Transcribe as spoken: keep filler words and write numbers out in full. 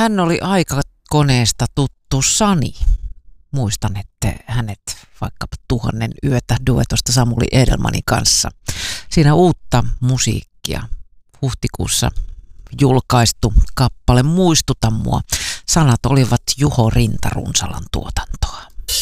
Hän oli aikakoneesta tuttu Sani. Muistan, että hänet vaikkapa Tuhannen yötä duetosta Samuli Edelmanin kanssa. Siinä uutta musiikkia. Huhtikuussa julkaistu kappale Muistuta mua. Sanat olivat Juho Rintarunsalan tuotantoa.